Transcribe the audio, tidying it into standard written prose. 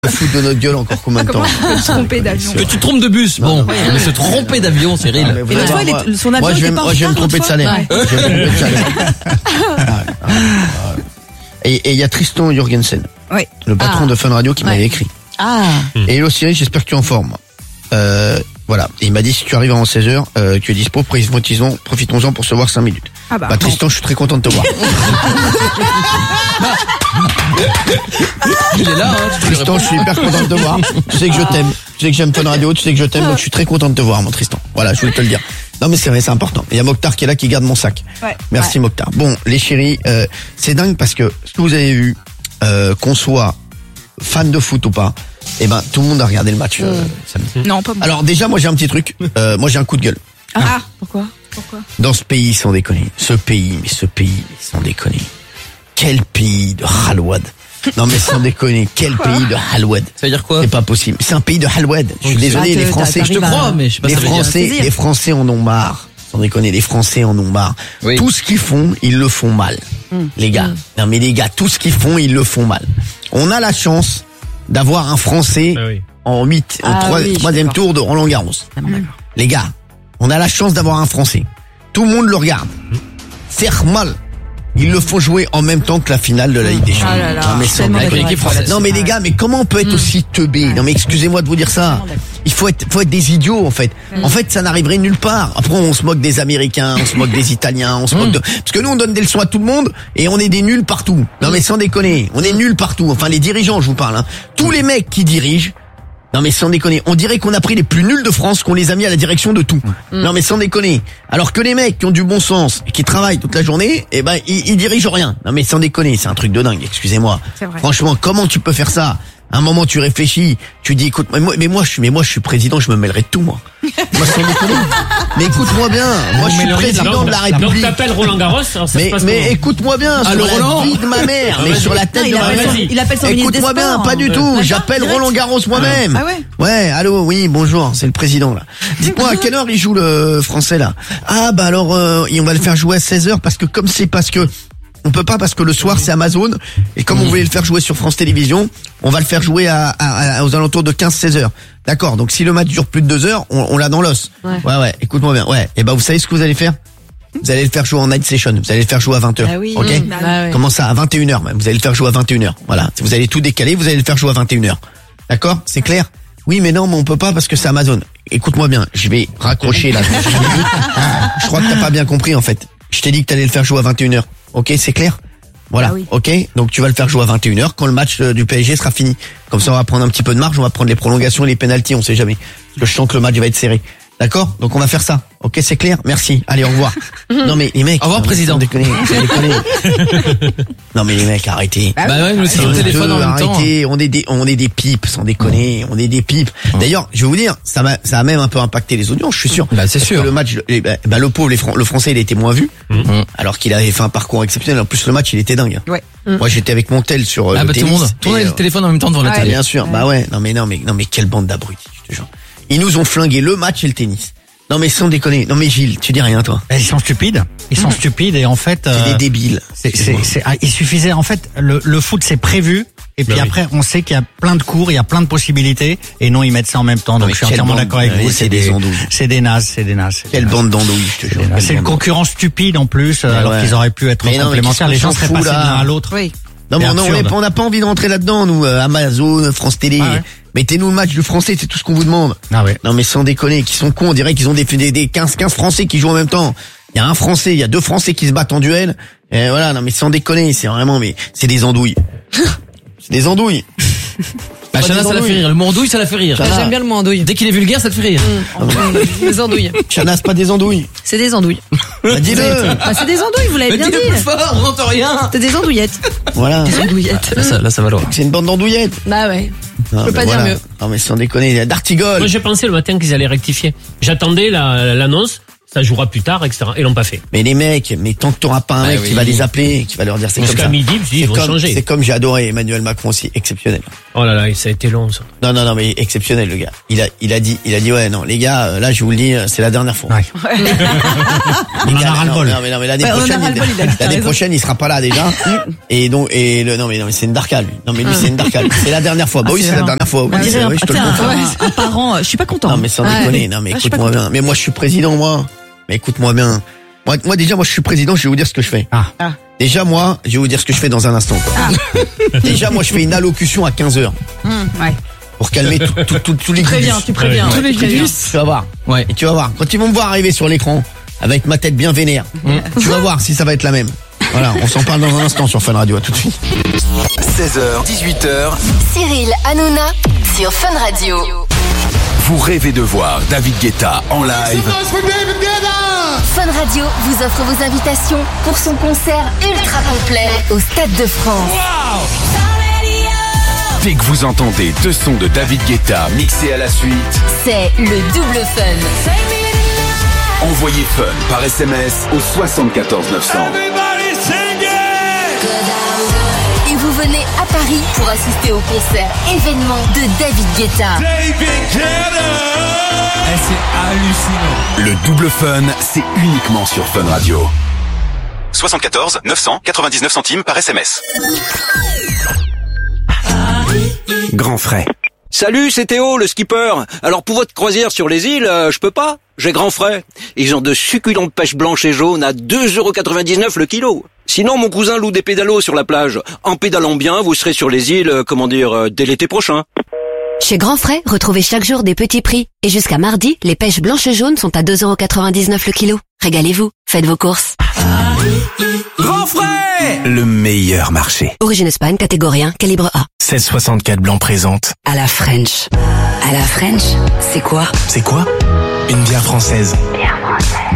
Foutre de notre gueule encore combien de temps? Tromper d'avion. Que tu trompes de bus. Bon, mais se tromper d'avion, Cyril. Ah, mais Et l'autre fois, son avion moi, je était pas en vais me retard, tromper de l'autre salaire. fois. Je vais me tromper de salaire. Et il y a Tristan Jurgensen, Ouais. le patron de Fun Radio, qui m'avait écrit. Ah. Et hello Cyril, j'espère que tu es en forme. Voilà. Et il m'a dit, si tu arrives avant 16h, tu es dispo, profitons-en pour se voir 5 minutes. Ah bah, Tristan, je suis très content de te voir. Il est là, hein. Tristan, je suis hyper content de te voir. Tu sais que je t'aime. Tu sais que j'aime Fun Radio, tu sais que je t'aime, donc je suis très content de te voir, mon Tristan. Voilà, je voulais te le dire. Non mais c'est vrai, c'est important. Il y a Mokhtar qui est là, qui garde mon sac. Ouais. Merci Mokhtar. Bon, les chéris, c'est dingue parce que ce que vous avez vu, qu'on soit fan de foot ou pas, eh ben tout le monde a regardé le match samedi. Non, pas moi. Alors déjà, moi j'ai un petit truc. Moi j'ai un coup de gueule. Ah. Pourquoi? Dans ce pays, sans déconner. Ce pays, sans déconner. Quel pays de Halouad. Non mais sans déconner, quel pays de Halouad. Ça veut dire quoi? C'est pas possible. C'est un pays de Halouad. Je suis désolé, les Français. Je te crois, mais je sais pas Les ça veut dire. les Français en ont marre. Sans déconner, les Français en ont marre. Oui. Tout ce qu'ils font, ils le font mal. Les gars. Non mais les gars, tout ce qu'ils font, ils le font mal. On a la chance d'avoir un Français en troisième tour de Roland Garros. Les gars, on a la chance d'avoir un Français. Tout le monde le regarde. C'est mal. Ils le font jouer en même temps que la finale de la Ligue des Champions. Ah là là, Non mais je suis sans tellement déconner. d'accord avec toi. Non mais les gars, mais comment on peut être aussi teubé? Non mais excusez-moi de vous dire ça. Il faut être des idiots en fait. En fait, ça n'arriverait nulle part. Après, on se moque des Américains, on se moque des Italiens, on se moque de... Parce que nous, on donne des leçons à tout le monde et on est des nuls partout. Non mais sans déconner, on est nuls partout. Enfin, les dirigeants, je vous parle. Hein. Tous les mecs qui dirigent, non mais sans déconner, on dirait qu'on a pris les plus nuls de France, qu'on les a mis à la direction de tout. Non mais sans déconner. Alors que les mecs qui ont du bon sens et qui travaillent toute la journée, eh ben ils dirigent rien. Non mais sans déconner, c'est un truc de dingue, excusez-moi. C'est vrai. Franchement, comment tu peux faire ça? À un moment tu réfléchis, tu dis écoute, mais moi je suis président, je me mêlerai de tout moi. Moi sans déconner. Mais écoute-moi bien, moi je suis président de la Donc République. t'appelles Roland Garros, alors ça se passe Mais comment? écoute-moi bien, sur Allô, Roland la vie de ma mère, mais sur la tête Non, de ma mère. il appelle son ministre des Écoute-moi bien, Sports. pas du tout. J'appelle direct. Roland Garros moi-même. Ah ouais? Ouais, allô, oui, bonjour, c'est le président là. Dites-moi à quelle heure il joue le français là? Ah bah alors on va le faire jouer à 16h parce que on peut pas parce que le soir c'est Amazon et comme on voulait le faire jouer sur France Télévisions, on va le faire jouer aux alentours de 15-16 heures. D'accord, donc si le match dure plus de 2 heures, on l'a dans l'os. Ouais, écoute-moi bien. Ouais, et ben vous savez ce que vous allez faire? Vous allez le faire jouer en night session, vous allez le faire jouer à 20h. Ah oui. OK? Bah ouais. Comment ça? À 21h même, vous allez le faire jouer à 21h. Voilà, vous allez tout décaler, vous allez le faire jouer à 21h. D'accord? C'est clair? Oui, mais non, mais on peut pas parce que c'est Amazon. Écoute-moi bien, je vais raccrocher là. Je crois que t'as pas bien compris en fait. Je t'ai dit que t'allais le faire jouer à 21h. OK, c'est clair? Voilà, Ah oui. OK? Donc tu vas le faire jouer à 21h quand le match du PSG sera fini. Comme ça on va prendre un petit peu de marge, on va prendre les prolongations et les pénaltys, on sait jamais. Parce que je sens que le match va être serré. D'accord? Donc on va faire ça. OK, c'est clair? Merci. Allez, au revoir. Non mais les mecs, Au revoir, non, mais président. sans déconner, sans déconner. Non mais les mecs, arrêtez. Bah ouais, nous aussi au téléphone en même temps. Arrêtez, on est des pipes, sans déconner, on est des pipes. D'ailleurs, je vais vous dire, ça a même un peu impacté les audiences, je suis sûr. Bah, c'est Parce sûr. que le match, le pauvre, le français, il a été moins vu, alors qu'il avait fait un parcours exceptionnel. En plus, le match, il était dingue. Ouais. Moi, j'étais avec Montel sur Ah le bah tout le tennis. monde. Tout le monde a le téléphone en même temps devant la Ah, télé. Bien sûr, bah ouais. Non mais quelle bande d'abrutis, je te jure. Ils nous ont flingué le match et le tennis. Non mais sans déconner. Non mais Gilles, tu dis rien toi. Ils sont stupides. Ils sont stupides et en fait, C'est des débiles. il suffisait en fait le foot c'est prévu et puis Bah oui. après on sait qu'il y a plein de cours, il y a plein de possibilités et non ils mettent ça en même temps. Non, Donc mais je suis quelle entièrement bande, d'accord avec ouais, vous. c'est des andouilles. C'est des nazes, c'est des nazes. Quelle bande d'andouilles, je te jure. C'est une concurrence stupide en plus, alors ouais. qu'ils auraient pu être Mais non, mais complémentaires. qu'est-ce Les gens qu'on s'en seraient fout, passés de là l'un à l'autre. Oui. Non, mais C'est absurde. on n'a pas envie de rentrer là-dedans, nous, Amazon, France Télé. Ah ouais. Mettez-nous le match du français, c'est tout ce qu'on vous demande. Ah ouais. Non, mais sans déconner, qui sont cons, on dirait qu'ils ont des 15 Français qui jouent en même temps. Il y a un Français, il y a 2 Français qui se battent en duel. Et voilà, non, mais sans déconner, c'est vraiment, mais c'est des andouilles. C'est des andouilles. Bah, Pas Chana, des ça la fait andouilles. rire. Le mot andouille, ça la fait rire. Ça va. J'aime bien le mot andouille. Dès qu'il est vulgaire, ça te fait rire. Les andouilles. Chana, c'est pas des andouilles. C'est des andouilles. Bah, dis-le. Ah, c'est des andouilles, vous l'avez Mais bien dis-le plus dit. fort, on n'entend rien. C'est des andouillettes. Voilà. Des andouillettes. Là, ça va loin. C'est une bande d'andouillettes. Bah ouais. Non, peux mais pas dire mieux. Non, mais sans déconner, il y a d'Artigol. Moi j'ai pensé le matin qu'ils allaient rectifier. J'attendais l'annonce. ça jouera plus tard, etc. Et l'ont pas fait. Mais les mecs, mais tant que t'auras pas un mec qui va les appeler, qui va leur dire c'est comme Jusqu'à ça. midi, je me dis, ils vont changer. C'est comme j'ai adoré Emmanuel Macron aussi, exceptionnel. Oh là là, ça a été long, ça. Non, mais exceptionnel le gars. Il a dit ouais non les gars, là je vous le dis, c'est la dernière fois. Ouais. Les On en gars, a ras-le-bol. Non mais l'année Ouais, on en a prochaine, ras-le-bol, il a dit, t'as l'année raison. prochaine il sera pas là déjà. Non mais c'est une darka lui. Non mais lui c'est une darka. C'est la dernière fois. Bah oui c'est la dernière fois. Oui, On dirait oui, je te le confirme. un parent, je suis pas content. Non mais sans déconner, non mais Ah, je suis pas écoute-moi bien. Mais moi je suis président moi. Mais écoute-moi bien. Moi déjà je suis président, je vais vous dire ce que je fais. Ah. Déjà moi, je vais vous dire ce que je fais dans un instant. Déjà moi je fais une allocution à 15h Ouais. pour calmer tous les Tu préviens. Ouais. Tous les Tu vas voir. Ouais. Et tu vas voir. Quand ils vont me voir arriver sur l'écran avec ma tête bien vénère, tu vas voir si ça va être la même. Voilà, on s'en parle dans un instant sur Fun Radio. À tout de suite. 16h, 18h, Cyril Hanouna sur Fun Radio. vous rêvez de voir David Guetta en live. Fun Radio vous offre vos invitations pour son concert ultra complet au Stade de France. Dès que vous entendez deux sons de David Guetta mixés à la suite, C'est le double fun. envoyez Fun par SMS au 74 900. Et vous venez à Paris pour assister au concert événement de David Guetta. C'est hallucinant. Le double Fun, c'est uniquement sur Fun Radio. 74 999 centimes par SMS. Grand frais. Salut, c'est Théo, le skipper. Alors pour votre croisière sur les îles, je peux pas. J'ai grand frais. Ils ont de succulentes pêches blanches et jaunes à 2,99€ le kilo. Sinon, mon cousin loue des pédalos sur la plage. En pédalant bien, vous serez sur les îles, dès l'été prochain. Chez Grand Frais, retrouvez chaque jour des petits prix. Et jusqu'à mardi, les pêches blanches et jaunes sont à 2,99€ le kilo. Régalez-vous, faites vos courses. Grand frais, le meilleur marché. Origine Espagne, catégorie 1, calibre A. 1664 Blanc présente. À la French. À la French, c'est quoi? C'est quoi? Une bière française.